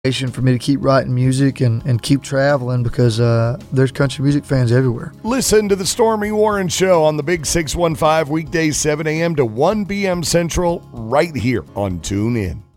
for me to keep writing music and keep traveling because there's country music fans everywhere. Listen to the Stormy Warren Show on the Big 615 weekdays 7 a.m. to 1 p.m. Central right here on TuneIn.